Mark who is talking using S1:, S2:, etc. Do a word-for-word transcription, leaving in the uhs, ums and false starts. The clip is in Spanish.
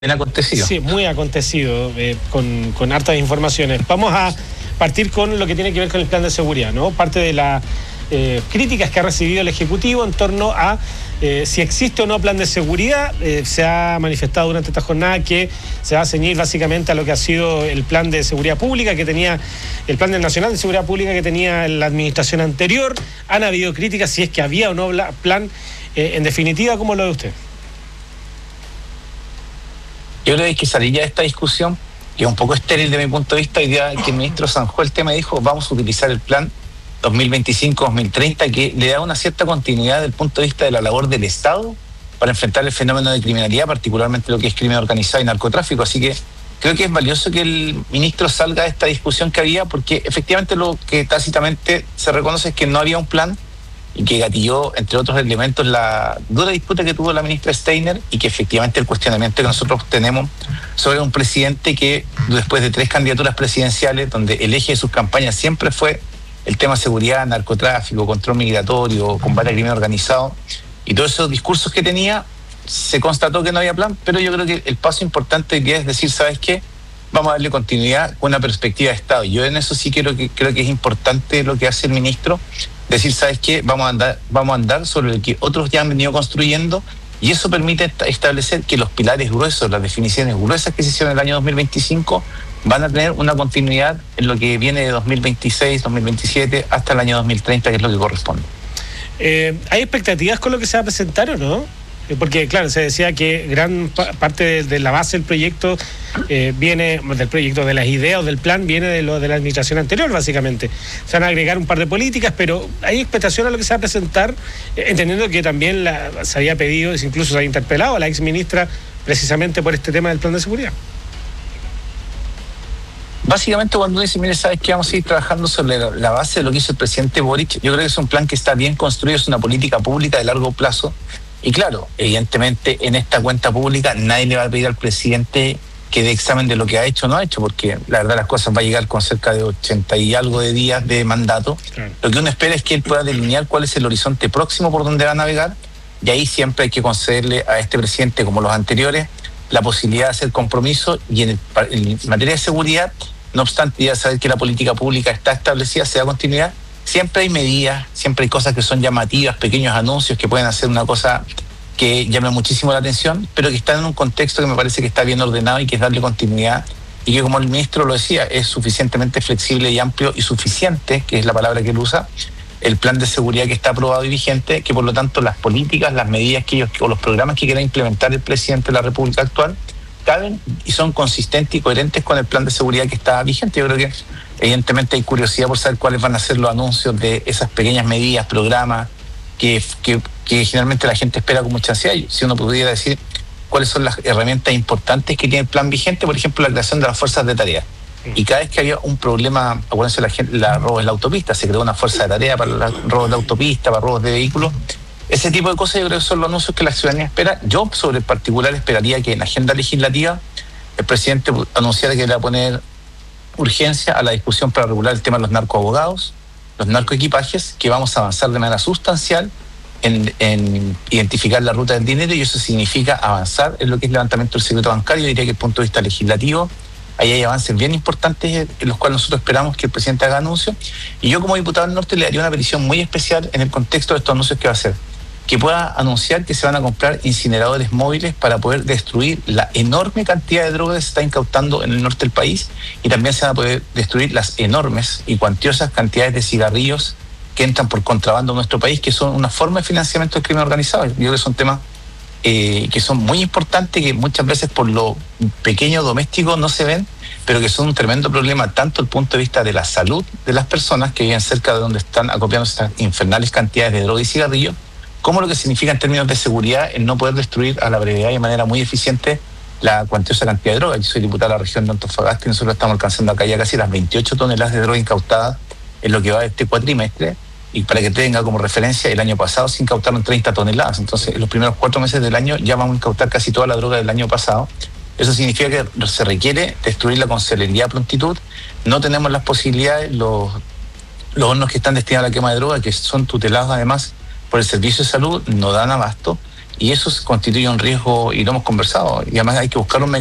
S1: Bien acontecido.
S2: Sí, muy acontecido, eh, con, con hartas informaciones. Vamos a partir con lo que tiene que ver con el plan de seguridad, ¿no? Parte de las eh, críticas que ha recibido el Ejecutivo en torno a eh, si existe o no plan de seguridad. Eh, se ha manifestado durante esta jornada que se va a ceñir básicamente a lo que ha sido el plan de seguridad pública que tenía, el plan del Nacional de Seguridad Pública que tenía la administración anterior. Han habido críticas si es que había o no plan. Eh, en definitiva, ¿cómo lo ve usted?
S1: Yo creo que hay que salir ya de esta discusión, que es un poco estéril de mi punto de vista. Hoy día que el ministro zanjó el tema y dijo, vamos a utilizar el plan dos mil veinticinco dos mil treinta, que le da una cierta continuidad desde el punto de vista de la labor del Estado para enfrentar el fenómeno de criminalidad, particularmente lo que es crimen organizado y narcotráfico. Así que creo que es valioso que el ministro salga de esta discusión que había, porque efectivamente lo que tácitamente se reconoce es que no había un plan, y que gatilló, entre otros elementos, la dura disputa que tuvo la ministra Steiner, y que efectivamente el cuestionamiento que nosotros tenemos sobre un presidente que, después de tres candidaturas presidenciales, donde el eje de sus campañas siempre fue el tema seguridad, narcotráfico, control migratorio, combate al crimen organizado, y todos esos discursos que tenía, se constató que no había plan. Pero yo creo que el paso importante hoy día es decir, ¿sabes qué? Vamos a darle continuidad con una perspectiva de Estado. Yo en eso sí creo que, creo que es importante lo que hace el ministro, decir, ¿sabes qué? Vamos a andar, vamos a andar sobre lo que otros ya han venido construyendo, y eso permite establecer que los pilares gruesos, las definiciones gruesas que se hicieron en el año dos mil veinticinco, van a tener una continuidad en lo que viene de dos mil veintiséis, dos mil veintisiete, hasta el año dos mil treinta, que es lo que corresponde.
S2: Eh, ¿Hay expectativas con lo que se va a presentar o no? Porque, claro, se decía que gran parte de, de la base del proyecto eh, viene, del proyecto, de las ideas o del plan, viene de lo de la administración anterior, básicamente. Se van a agregar un par de políticas, pero ¿hay expectación a lo que se va a presentar? Eh, entendiendo que también la, se había pedido, incluso se ha interpelado a la ex ministra precisamente por este tema del plan de seguridad.
S1: Básicamente, cuando uno dice, mire, ¿sabes qué? Vamos a ir trabajando sobre la, la base de lo que hizo el presidente Boric. Yo creo que es un plan que está bien construido, es una política pública de largo plazo. Y claro, evidentemente en esta cuenta pública nadie le va a pedir al presidente que dé examen de lo que ha hecho o no ha hecho, porque la verdad las cosas va a llegar con cerca de ochenta y algo de días de mandato. Claro. Lo que uno espera es que él pueda delinear cuál es el horizonte próximo por donde va a navegar, y ahí siempre hay que concederle a este presidente, como los anteriores, la posibilidad de hacer compromiso. Y en, el, en materia de seguridad, no obstante ya saber que la política pública está establecida, se da continuidad. Siempre hay medidas, siempre hay cosas que son llamativas, pequeños anuncios que pueden hacer una cosa que llame muchísimo la atención, pero que están en un contexto que me parece que está bien ordenado y que es darle continuidad, y que, como el ministro lo decía, es suficientemente flexible y amplio y suficiente, que es la palabra que él usa, el plan de seguridad que está aprobado y vigente, que por lo tanto las políticas, las medidas que ellos, o los programas que quiera implementar el presidente de la República actual, caben y son consistentes y coherentes con el plan de seguridad que está vigente. Yo creo que evidentemente hay curiosidad por saber cuáles van a ser los anuncios de esas pequeñas medidas, programas, que, que, que generalmente la gente espera con mucha ansiedad. Si uno pudiera decir cuáles son las herramientas importantes que tiene el plan vigente, por ejemplo, la creación de las fuerzas de tarea. Y cada vez que había un problema, acuérdense, la gente, la robos en la autopista, se creó una fuerza de tarea para los robos de autopista, para robos de vehículos. Ese tipo de cosas yo creo que son los anuncios que la ciudadanía espera. Yo, sobre el particular, esperaría que en la agenda legislativa el presidente anunciara que le va a poner urgencia a la discusión para regular el tema de los narcoabogados, los narcoequipajes, que vamos a avanzar de manera sustancial en, en identificar la ruta del dinero, y eso significa avanzar en lo que es el levantamiento del secreto bancario. Yo diría que desde el punto de vista legislativo ahí hay avances bien importantes en los cuales nosotros esperamos que el presidente haga anuncios, y yo como diputado del Norte le daría una petición muy especial en el contexto de estos anuncios que va a hacer, que pueda anunciar que se van a comprar incineradores móviles para poder destruir la enorme cantidad de drogas que se está incautando en el norte del país, y también se van a poder destruir las enormes y cuantiosas cantidades de cigarrillos que entran por contrabando en nuestro país, que son una forma de financiamiento del crimen organizado. Yo creo que son temas eh, que son muy importantes, que muchas veces por lo pequeño doméstico no se ven, pero que son un tremendo problema tanto desde el punto de vista de la salud de las personas que viven cerca de donde están acopiando estas infernales cantidades de droga y cigarrillos, como lo que significa en términos de seguridad el no poder destruir a la brevedad y de manera muy eficiente la cuantiosa cantidad de droga. Yo soy diputado de la región de Antofagasta y nosotros estamos alcanzando acá ya casi las veintiocho toneladas de droga incautadas en lo que va de este cuatrimestre, y para que tenga como referencia, el año pasado se incautaron treinta toneladas, entonces en los primeros cuatro meses del año ya vamos a incautar casi toda la droga del año pasado. Eso significa que se requiere destruirla con celeridad, prontitud. No tenemos las posibilidades, los, los hornos que están destinados a la quema de droga, que son tutelados además por el Servicio de Salud, no dan abasto, Y eso constituye un riesgo, y lo hemos conversado, y además hay que buscar un